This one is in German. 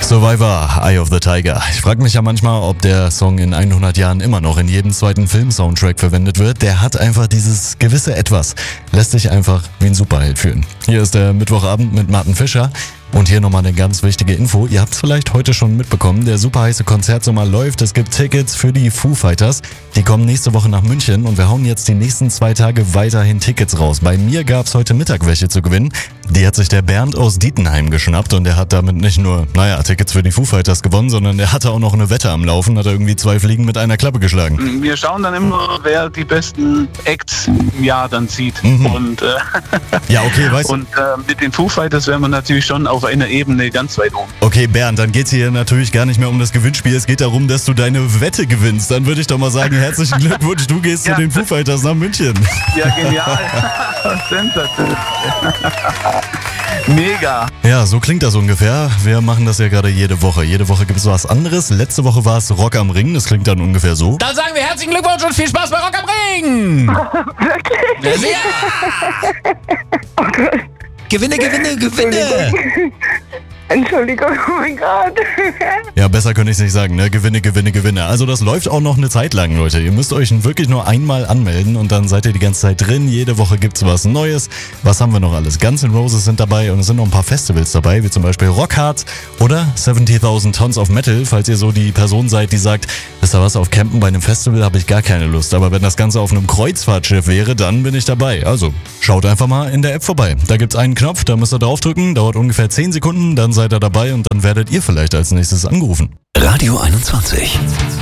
Survivor, Eye of the Tiger. Ich frage mich ja manchmal, ob der Song in 100 Jahren immer noch in jedem zweiten Film-Soundtrack verwendet wird. Der hat einfach dieses gewisse Etwas. Lässt sich einfach wie ein Superheld fühlen. Hier ist der Mittwochabend mit Martin Fischer. Und hier nochmal eine ganz wichtige Info. Ihr habt es vielleicht heute schon mitbekommen. Der super heiße Konzertsommer läuft. Es gibt Tickets für die Foo Fighters. Die kommen nächste Woche nach München und wir hauen jetzt die nächsten 2 Tage weiterhin Tickets raus. Bei mir gab's heute Mittag welche zu gewinnen. Die hat sich der Bernd aus Dietenheim geschnappt und der hat damit nicht nur, Tickets für die Foo Fighters gewonnen, sondern der hatte auch noch eine Wette am Laufen, hat er irgendwie 2 Fliegen mit einer Klappe geschlagen. Wir schauen dann immer, wer die besten Acts im Jahr dann sieht. Und, ja, okay, weißt du. Und mit den Foo Fighters wären wir natürlich schon auf einer Ebene ganz weit oben. Okay, Bernd, dann geht's hier natürlich gar nicht mehr um das Gewinnspiel. Es geht darum, dass du deine Wette gewinnst. Dann würde ich doch mal sagen, herzlichen Glückwunsch, du gehst zu den Foo Fighters nach München. Ja, genial. Sensationell. Mega. Ja, so klingt das ungefähr. Wir machen das ja gerade jede Woche. Jede Woche gibt es was anderes. Letzte Woche war es Rock am Ring. Das klingt dann ungefähr so. Dann sagen wir herzlichen Glückwunsch und viel Spaß bei Rock am Ring. Wirklich? Ja. Oh Gott. Gewinne. Entschuldigung, oh mein Gott. Ja, besser könnte ich es nicht sagen, ne? Gewinne. Also das läuft auch noch eine Zeit lang, Leute. Ihr müsst euch wirklich nur einmal anmelden und dann seid ihr die ganze Zeit drin. Jede Woche gibt's was Neues. Was haben wir noch alles? Guns N' Roses sind dabei und es sind noch ein paar Festivals dabei, wie zum Beispiel Rockhard oder 70.000 Tons of Metal, falls ihr so die Person seid, die sagt, wisst ihr was, auf Campen bei einem Festival habe ich gar keine Lust. Aber wenn das Ganze auf einem Kreuzfahrtschiff wäre, dann bin ich dabei. Also, schaut einfach mal in der App vorbei. Da gibt's einen Knopf, da müsst ihr draufdrücken, dauert ungefähr 10 Sekunden, dann seid ihr dabei und dann werdet ihr vielleicht als nächstes angerufen. Radio 21.